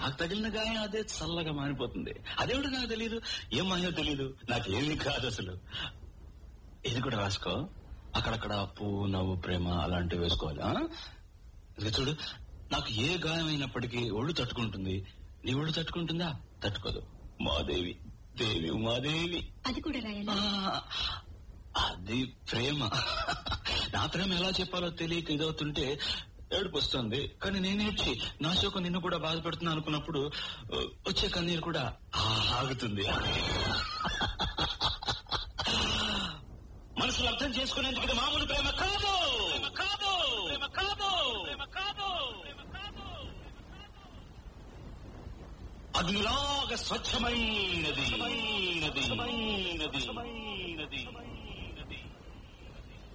నాకు తగిలిన గాయం అదే చల్లగా మారిపోతుంది. అదేమిటో నాకు తెలియదు, ఏం మాయో తెలియదు, నాకేమీ కాదు అసలు. ఇది కూడా రాసుకో, అక్కడక్కడ పువ్వు, నవ్వు, ప్రేమ అలాంటివి వేసుకోవాలి. ఇది చూడు, నాకు ఏ గాయం అయినప్పటికీ ఒళ్ళు తట్టుకుంటుంది. నీ ఒళ్ళు తట్టుకుంటుందా? తట్టుకోదు. మాదేవి, దేవి ఉమాదేవి. అది కూడా రాయాలి. అది ప్రేమ. నా ప్రేమ ఎలా చెప్పాలో తెలియక ఇదవుతుంటే ఏడుపు వస్తుంది. కానీ నేనేడ్చి నా శోకం నిన్ను కూడా బాధపడుతున్నా అనుకున్నప్పుడు వచ్చే కన్నీరు కూడా ఆగుతుంది. మనసులు అర్థం చేసుకునేందుకు ఇది మామూలు ప్రేమ కాదు, కాదు, కాదు, కాదు. అగ్నిలాగా స్వచ్ఛమైనది.